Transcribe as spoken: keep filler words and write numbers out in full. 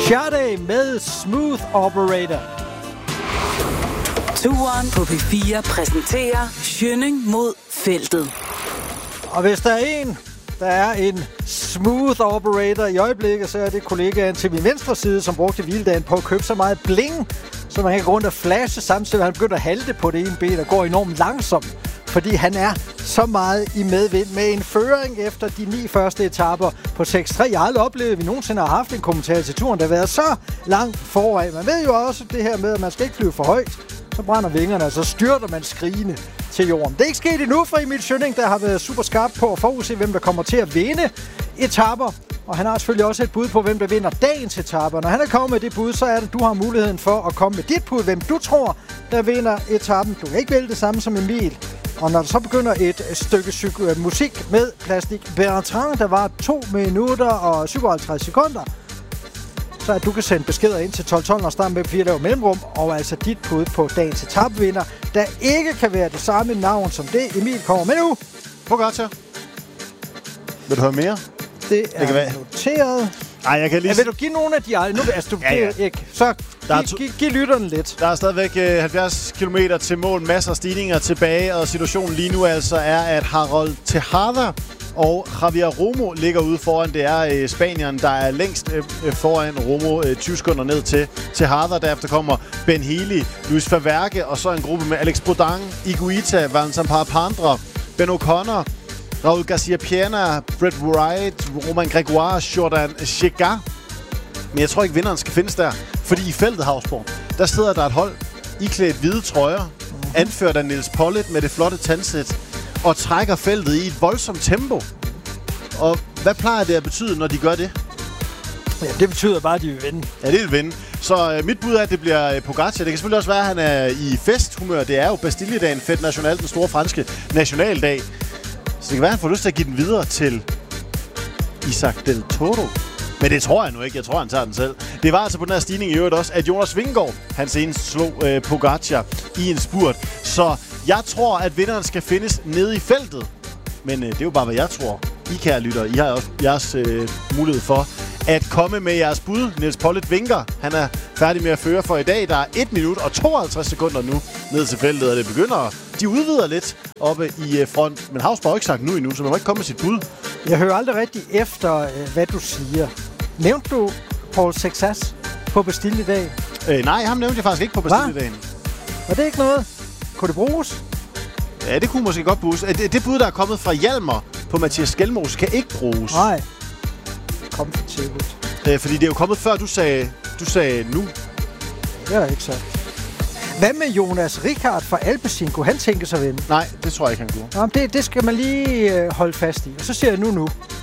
Sade med Smooth Operator. Turen på P fire præsenterer Schønning mod feltet. Og hvis der er en, der er en smooth operator i øjeblikket, så er det kollegaen til min venstre side, som brugte hviledagen på at købe så meget bling, så man kan gå rundt og flashe samtidig. Han begynder at halte på det ene ben og går enormt langsomt, fordi han er så meget i medvind med en føring efter de ni første etaper på seks tre. Jeg har aldrig oplevet, at vi nogensinde har haft en kommentator til turen, der har været så langt foran. Man ved jo også det her med, at man skal ikke flyve for højt. Så brænder vingerne, og så styrter man skrigende til jorden. Det er ikke sket endnu for Emil Schønning, der har været super skarp på at forudse, hvem der kommer til at vinde etaper. Og han har selvfølgelig også et bud på, hvem der vinder dagens etaper. Når han er kommet med det bud, så er det, du har muligheden for at komme med dit bud, hvem du tror, der vinder etappen. Du kan ikke vælge det samme som Emil. Og når der så begynder et stykke psyk- musik med Plastik Bertrand, der var to minutter og syvoghalvtreds sekunder, så at du kan sende beskeder ind til tolv tolv og starte med fire laver mellemrum, og altså dit bud på dagens etapevinder, der ikke kan være det samme navn som det, Emil kommer med nu. Pogačar. Vil du høre mere? Det er det være. Noteret. Ej, jeg kan lige... Ja, vil du give nogle af de andre? Nu, altså, du ja, ja. ikke. Så giv, to... giv, giv lytterne lidt. Der er stadigvæk øh, halvfjerds kilometer til mål, masser af stigninger tilbage, og situationen lige nu altså er, at Harold Tejada og Javier Romo ligger ude foran. Det er øh, Spanieren, der er længst øh, foran Romo, øh, tyve sekunder ned til Tejada. Derefter kommer Ben Healy, Luis Faverke, og så en gruppe med Alex Bodin, Higuita, Vincent Parapandra, Ben O'Connor, Raul Garcia Piana, Brett Wright, Romain Grégoire, Jordan Chegar. Men jeg tror ikke, vinderen skal findes der. Fordi i feltet, Havsborg, der sidder der et hold iklædt hvide trøjer, mm-hmm. anført af Niels Pollitt med det flotte tandsæt, og trækker feltet i et voldsomt tempo. Og hvad plejer det at betyde, når de gør det? Ja, det betyder bare, at de vil vinde. Ja, det vil vinde. Så øh, mit bud er, at det bliver øh, Pogačar. Det kan selvfølgelig også være, at han er i festhumør. Det er jo Bastilledagen, Fête Nationale, den store franske nationaldag. Så det kan være, at han får lyst til at give den videre til Isaac Del Toro. Men det tror jeg nu ikke. Jeg tror, han tager den selv. Det var altså på den her stigning i øvrigt også, at Jonas Vingegaard, han senest slog øh, Pogačar i en spurt. Så jeg tror, at vinderen skal findes nede i feltet. Men øh, det er jo bare, hvad jeg tror. I, kære lytter, I har også jeres øh, mulighed for at komme med jeres bud. Niels Pollitt vinker. Han er færdig med at føre for i dag. Der er et minut og tooghalvtreds sekunder nu ned til feltet, og det begynder. De udvider lidt oppe i front, men Havsborg har ikke sagt nu endnu, så man må ikke komme med sit bud. Jeg hører aldrig rigtig efter, hvad du siger. Nævnte du Paul Sexas på Bastilledag? Øh, nej, ham nævnte jeg faktisk ikke på Bastilledagen. Var det ikke noget? Kunne det bruges? Ja, det kunne måske godt bruges. Det, det bud, der er kommet fra Hjalmar på Mathias Skelmos, kan ikke bruges. Nej. Komfortabelt. Øh, fordi det er jo kommet før, du sagde, du sagde nu. Det er ikke sagt. Hvad med Jonas Ricard fra Alpecin? Kunne han tænke sig at vinde? Nej, det tror jeg ikke, han kunne. Nå, det, det skal man lige øh, holde fast i. Og så siger jeg nu nu.